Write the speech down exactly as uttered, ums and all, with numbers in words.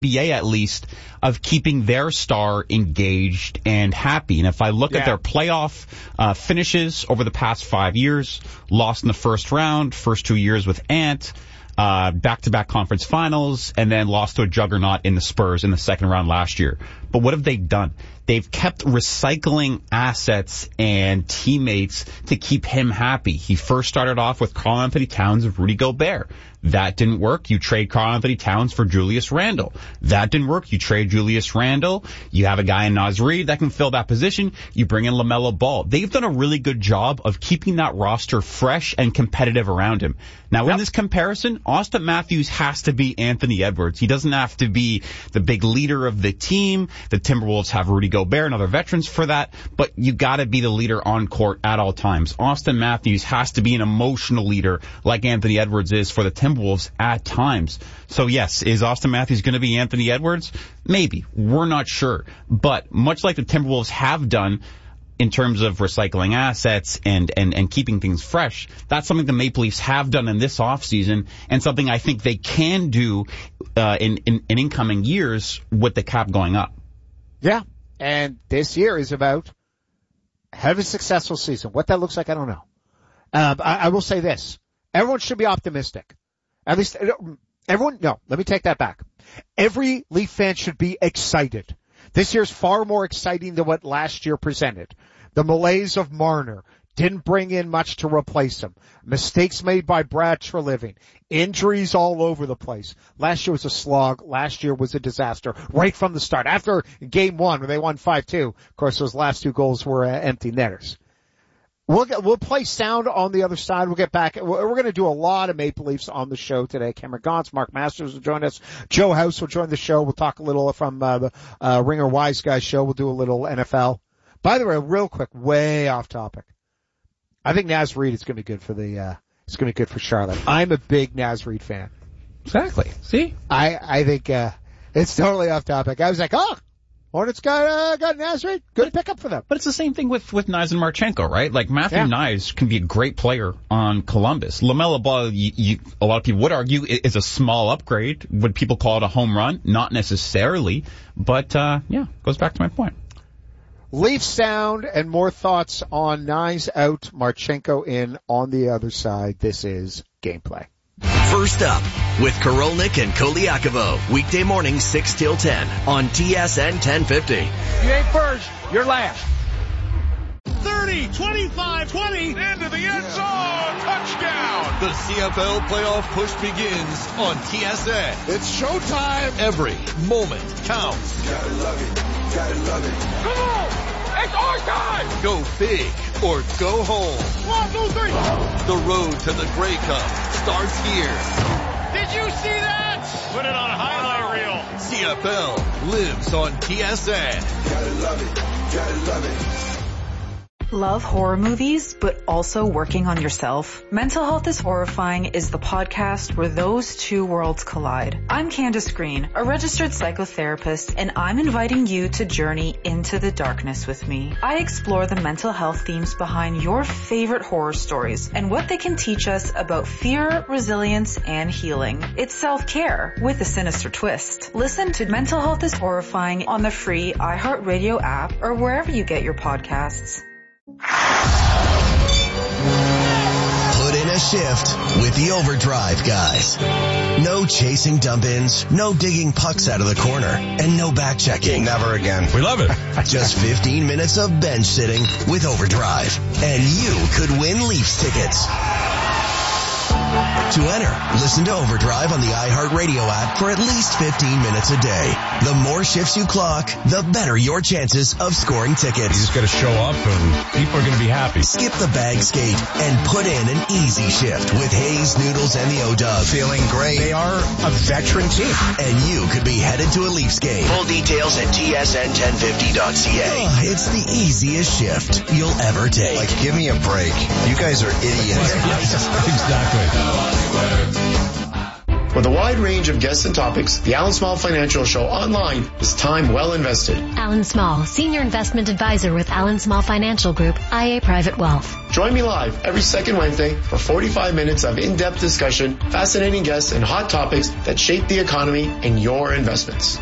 B A at least, of keeping their star engaged and happy. And if I look yeah. at their playoff uh, finishes over the past five years, lost in the first round, first two years with Ant, uh, back-to-back conference finals, and then lost to a juggernaut in the Spurs in the second round last year. But what have they done? They've kept recycling assets and teammates to keep him happy. He first started off with Karl Anthony Towns and Rudy Gobert. That didn't work. You trade Karl Anthony Towns for Julius Randle. That didn't work. You trade Julius Randle. You have a guy in Naz Reid that can fill that position. You bring in LaMelo Ball. They've done a really good job of keeping that roster fresh and competitive around him. Now, yep. in this comparison, Austin Matthews has to be Anthony Edwards. He doesn't have to be the big leader of the team. The Timberwolves have Rudy Gobert and other veterans for that, but you got to be the leader on court at all times. Austin Matthews has to be an emotional leader like Anthony Edwards is for the Timberwolves at times. So yes, is Austin Matthews going to be Anthony Edwards? Maybe. We're not sure. But much like the Timberwolves have done in terms of recycling assets and, and, and keeping things fresh, that's something the Maple Leafs have done in this offseason and something I think they can do uh, in, in, in incoming years with the cap going up. Yeah, and this year is about have a successful season. What that looks like, I don't know. Um, I, I will say this. Everyone should be optimistic. At least, everyone, no, let me take that back. Every Leaf fan should be excited. This year's far more exciting than what last year presented. The malaise of Marner didn't bring in much to replace him. Mistakes made by Brad Treliving. Injuries all over the place. Last year was a slog. Last year was a disaster right from the start. After game one, when they won five two, of course, those last two goals were uh, empty netters. We'll get, we'll play sound on the other side. We'll get back. We're, we're going to do a lot of Maple Leafs on the show today. Cameron Gaunce, Mark Masters will join us. Joe House will join the show. We'll talk a little from uh, the uh, Ringer Wise Guys show. We'll do a little N F L. By the way, real quick, way off topic. I think Naz Reid is going to be good for the, uh, it's going to be good for Charlotte. I'm a big Naz Reid fan. Exactly. See? I, I think, uh, it's totally off topic. I was like, oh, Hornets got, uh, got Naz Reid. Good pickup for them. But it's the same thing with, with Nyes and Marchenko, right? Like Matthew yeah. Nyes can be a great player on Columbus. LaMelo Ball, you, you, a lot of people would argue, is a small upgrade. Would people call it a home run? Not necessarily. But, uh, yeah, goes back to my point. Leaf sound and more thoughts on Nyes out, Marchenko in on the other side. This is Gameplay. First up with Korolnik and Koliakovo. Weekday morning six till ten on T S N ten fifty. You ain't first, you're last. thirty, twenty-five, twenty, into the end zone, touchdown. The C F L playoff push begins on T S N. It's showtime. Every moment counts. Gotta love it, gotta love it. Come on, it's our time. Go big or go home. One, two, three. The road to the Grey Cup starts here. Did you see that? Put it on a highlight reel. C F L lives on T S N. Gotta love it, gotta love it. Love horror movies, but also working on yourself? Mental Health is Horrifying is the podcast where those two worlds collide. I'm Candace Green, a registered psychotherapist, and I'm inviting you to journey into the darkness with me. I explore the mental health themes behind your favorite horror stories and what they can teach us about fear, resilience, and healing. It's self-care with a sinister twist. Listen to Mental Health is Horrifying on the free iHeartRadio app or wherever you get your podcasts. Put in a shift with the Overdrive guys. No chasing dump-ins, no digging pucks out of the corner, and no back-checking. Never again. We love it. Just fifteen minutes of bench sitting with Overdrive, and you could win Leafs tickets. To enter, listen to Overdrive on the iHeartRadio app for at least fifteen minutes a day. The more shifts you clock, the better your chances of scoring tickets. You just got to show up and people are going to be happy. Skip the bag skate and put in an easy shift with Hayes, Noodles, and the O-Dub. Feeling great. They are a veteran team. And you could be headed to a Leafs game. Full details at T S N ten fifty dot C A. Oh, it's the easiest shift you'll ever take. Like, give me a break. You guys are idiots. Exactly. With a wide range of guests and topics, the Alan Small Financial Show online is time well invested. Alan Small, Senior Investment Advisor with Alan Small Financial Group, I A Private Wealth. Join me live every second Wednesday for forty-five minutes of in-depth discussion, fascinating guests, and hot topics that shape the economy and your investments.